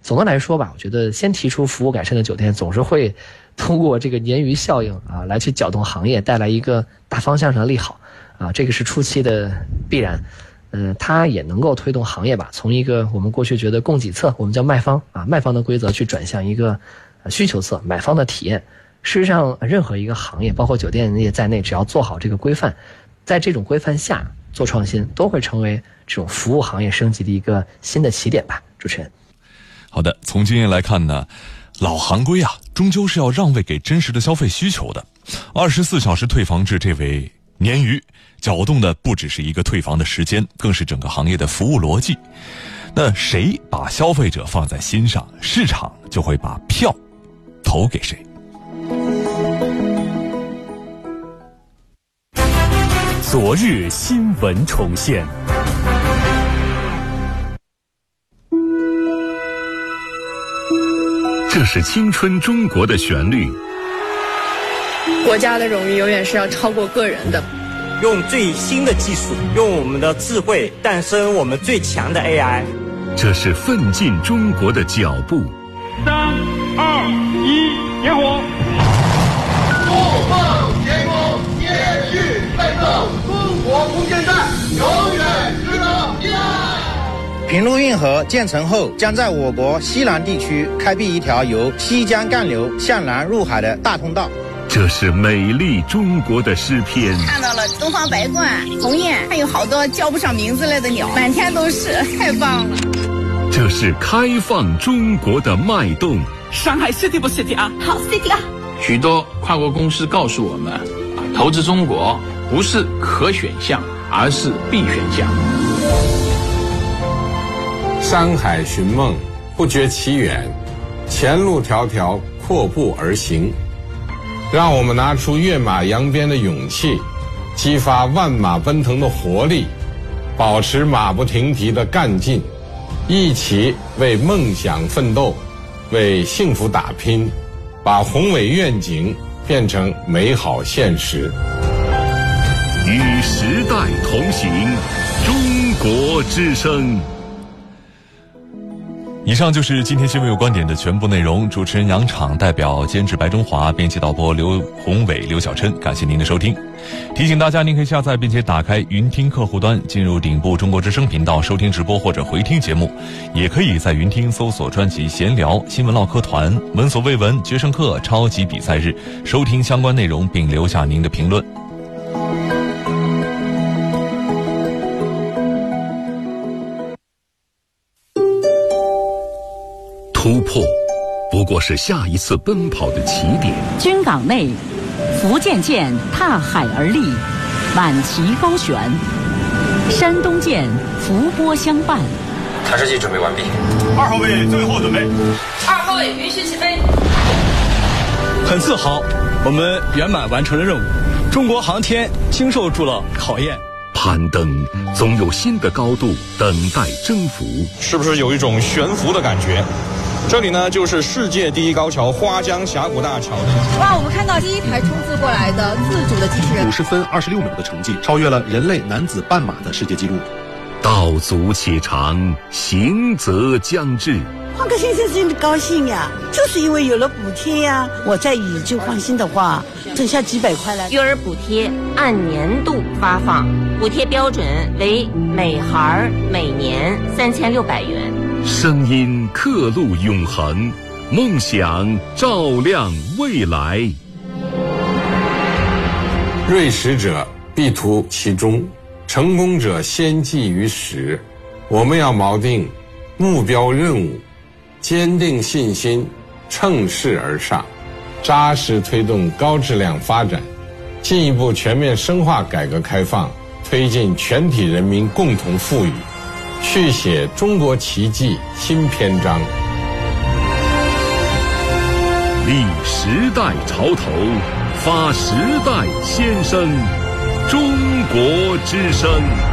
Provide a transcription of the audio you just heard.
总的来说吧，我觉得先提出服务改善的酒店总是会通过这个鲶鱼效应啊来去搅动行业，带来一个大方向上的利好啊，这个是初期的必然。它也能够推动行业吧，从一个我们过去觉得供给侧，我们叫卖方啊，卖方的规则去转向一个需求侧，买方的体验。事实上，任何一个行业，包括酒店业在内，只要做好这个规范，在这种规范下做创新，都会成为这种服务行业升级的一个新的起点吧。主持人， 好的，从经验来看呢，老行规啊，终究是要让位给真实的消费需求的。24小时退房制这位鲶鱼搅动的不只是一个退房的时间，更是整个行业的服务逻辑。那谁把消费者放在心上，市场就会把票投给谁。 昨日新闻重现， 这是青春中国的旋律。 国家的荣誉永远是要超过个人的。 用最新的技术，用我们的智慧诞生我们最强的 AI。 这是奋进中国的脚步。 3、2、1，点火！ 不放天空，接续奋斗，中国空间站永远值得依赖。 平陆运河建成后，将在我国西南地区开辟一条由西江干流向南入海的大通道。 这是美丽中国的诗篇。 看到了东方白鹳、鸿雁，还有好多叫不上名字来的鸟，满天都是，太棒了。 这是开放中国的脉动。 上海 City 不 City 啊？ 好 City 啊！ 许多跨国公司告诉我们，投资中国不是可选项，而是必选项。 山海寻梦，不觉其远，前路迢迢，阔步而行。让我们拿出跃马扬鞭的勇气，激发万马奔腾的活力，保持马不停蹄的干劲，一起为梦想奋斗，为幸福打拼，把宏伟愿景变成美好现实。 与时代同行，中国之声。 以上就是今天新闻有观点的全部内容。主持人杨昶，代表监制白中华，编辑导播刘宏伟、刘小琛，感谢您的收听。提醒大家，您可以下载并且打开云听客户端，进入顶部中国之声频道收听直播或者回听节目，也可以在云听搜索专辑闲聊、新闻唠嗑团、闻所未闻、决胜课、超级比赛日，收听相关内容并留下您的评论。 突破不过是下一次奔跑的起点。 军港内，福建舰踏海而立，满旗高悬；山东舰浮波相伴。 探视机准备完毕。 2号位最后准备。 2号位允许起飞。 很自豪，我们圆满完成了任务。中国航天经受住了考验。 攀登总有新的高度等待征服。 是不是有一种悬浮的感觉？这里呢，就是世界第一高桥花江峡谷大桥。 哇，我们看到第一台冲刺过来的自主的机器人， 50分26秒的成绩，超越了人类男子半马的世界纪录。 道阻且长，行则将至。 换个先生真的高兴呀，就是因为有了补贴呀。我再以就放心的话，挣下几百块来。 育儿补贴按年度发放，补贴标准为每孩每年3600元。 声音刻录永恒，梦想照亮未来。 锐识者必图其中，成功者先记于始。我们要锚定目标任务，坚定信心，乘势而上，扎实推动高质量发展，进一步全面深化改革开放，推进全体人民共同富裕，续写中国奇迹新篇章。 立时代潮头，发时代先声，中国之声。